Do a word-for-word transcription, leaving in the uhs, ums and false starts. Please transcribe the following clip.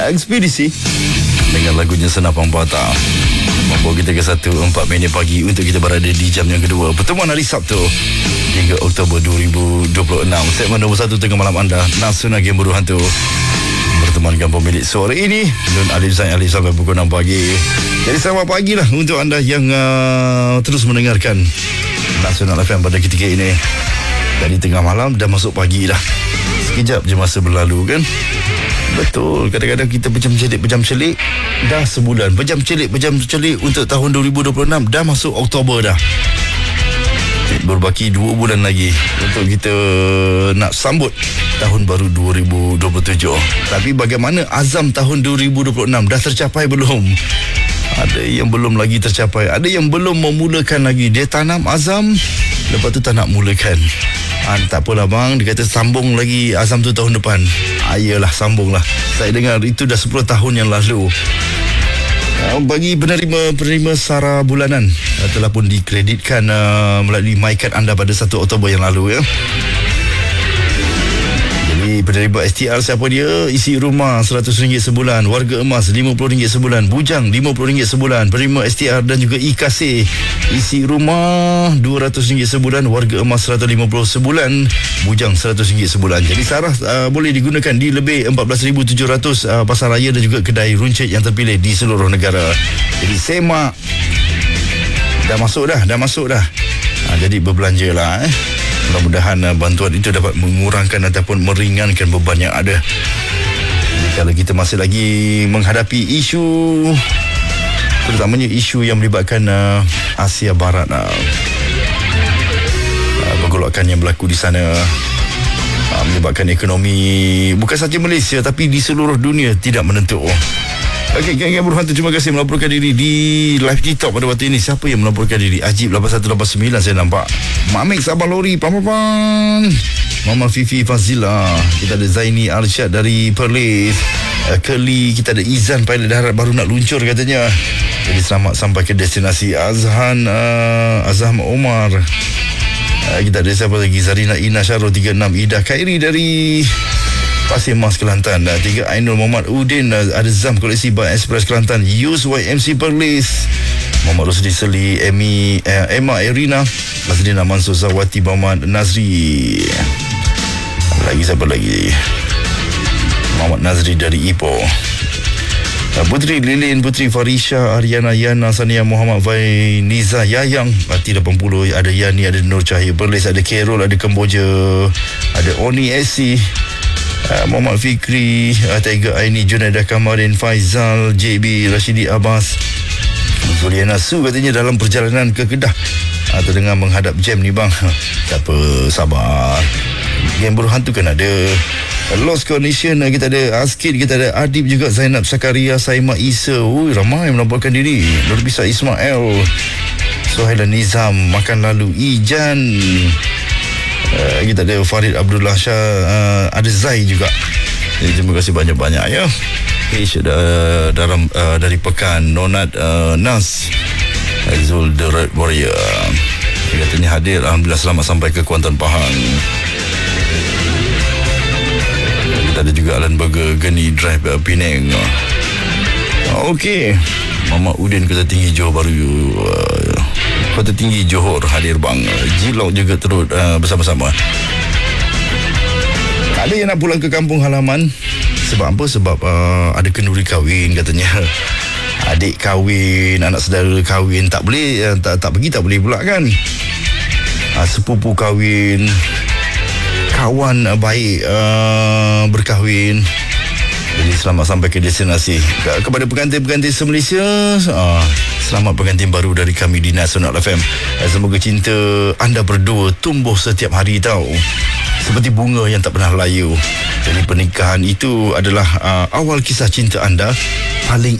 Ekspedisi dengan lagunya Senapang Patah membawa kita ke satu empat minit pagi untuk kita berada di jam yang kedua pertemuan hari Sabtu tiga Oktober dua ribu dua puluh enam. Segmen nombor satu tengah malam anda, Nasional Game Buruh Hantu, bertemankan pemilik suara ini Nun Alif Zain Alif sampai pukul enam pagi. Jadi selamat pagi lah untuk anda yang uh, terus mendengarkan Nasional F M pada ketika ini. Dari tengah malam dah masuk pagi dah. Sekejap je masa berlalu kan. Betul, kadang-kadang kita pejam celik pejam celik dah sebulan, pejam celik pejam celik untuk tahun dua ribu dua puluh enam dah masuk Oktober dah. Berbaki dua bulan lagi untuk kita nak sambut tahun baru dua ribu dua puluh tujuh. Tapi bagaimana azam tahun dua ribu dua puluh enam dah tercapai belum? Ada yang belum lagi tercapai, ada yang belum memulakan lagi. Dia tanam azam, lepas tu tak nak mulakan. Ah, tak apalah bang, dia kata sambung lagi azam tu tahun depan. Ayolah, sambunglah. Saya dengar itu dah sepuluh tahun yang lalu. Uh, bagi penerima-penerima sara bulanan uh, telah pun dikreditkan uh, melalui MyCard anda pada satu Oktober yang lalu ya. Jadi penerima S T R siapa dia? Isi rumah seratus ringgit sebulan, warga emas lima puluh ringgit sebulan, bujang lima puluh ringgit sebulan. Penerima S T R dan juga I K C isi rumah dua ratus ringgit sebulan, warga emas seratus lima puluh sebulan, bujang seratus ringgit sebulan. Jadi sarah uh, boleh digunakan di lebih empat belas ribu tujuh ratus uh, pasar raya dan juga kedai runcit yang terpilih di seluruh negara. Jadi semak dah masuk dah, dah masuk dah. Uh, jadi berbelanjalah eh. Mudah-mudahan uh, bantuan itu dapat mengurangkan ataupun meringankan beban yang ada. Jadi, kalau kita masih lagi menghadapi isu, terutamanya isu yang melibatkan uh, Asia Barat, uh, uh, pergolakan yang berlaku di sana, uh, melibatkan ekonomi bukan sahaja Malaysia tapi di seluruh dunia tidak menentu. Okey, geng-geng Buruh Hantu, terima kasih melaporkan diri di live TikTok pada waktu ini. Siapa yang melaporkan diri? Ajib lapan satu lapan sembilan saya nampak. Mak Mek Sabah Lori, Pampapan. Mama Fifi Fazila. Kita ada Zaini Arsyad dari Perlis. Uh, Keli, kita ada Izan pilot darat baru nak luncur katanya. Jadi selamat sampai ke destinasi. Azhan uh, Azham Omar. Uh, kita ada siapa lagi? Zarina Ina Syarul tiga enam. Ida Khairi dari Pasir Mas Kelantan. uh, Tiga Ainul Muhammad Udin. uh, Ada Zam koleksi Bar Express Kelantan. Yus Y M C Perlis. Muhammad Rosdi Seli, Emi, uh, Emma Erina, Lazlina Mansur Zawati, Muhammad Nazri. Lagi siapa lagi? Muhammad Nazri dari Ipoh. Putri Lilin, Putri Farisha, Ariana Yana, Sania Muhammad Vai, Niza Yayang, Ati lapan puluh, ada Yani, ada Nur Cahaya Perlis, ada Kerol, ada Kemboja, ada Oni Esi, Uh, Muhammad Fikri, uh, Tiger Aini, Junaidah Kamarin, Faizal, J B, Rashidi Abbas, Zuliana Su katanya dalam perjalanan ke Kedah uh, terdengar menghadap jam ni bang. Tak apa, sabar. Game Buruh Hantu kan ada Lost Condition, uh, kita ada Askid, kita ada Adib juga, Zainab Sakaria, Saima Isa. Ui, ramai yang melaporkan diri. Nur Bisa Ismail, Suhaila Nizam, Makan Lalu, Ijan. Uh, kita ada Farid Abdullah Shah, uh, ada Zai juga. Jadi terima kasih banyak-banyak ya. H uh, dalam uh, dari Pekan, Nonat uh, Nas, Azul The Red Warrior. Dia katanya hadir, alhamdulillah selamat sampai ke Kuantan Pahang. Kita ada juga Alan Burger, Geni Drive, uh, Penang. uh, Okey, Mama Udin Kota Tinggi Johor Baru, uh, Kota Tinggi Johor hadir bang. Jilok juga terus uh, bersama-sama. Ada yang nak pulang ke kampung halaman. Sebab apa? Sebab uh, ada kenduri kahwin katanya. Adik kahwin, anak saudara kahwin, tak boleh, uh, tak, tak pergi tak boleh pula kan. uh, Sepupu kahwin, kawan uh, baik uh, berkahwin. Jadi selamat sampai ke destinasi. Kepada pengantin-pengantin se-Malaysia, uh, selamat pengantin baru dari kami di Nasional F M. Semoga cinta anda berdua tumbuh setiap hari tau, seperti bunga yang tak pernah layu. Jadi pernikahan itu adalah uh, awal kisah cinta anda paling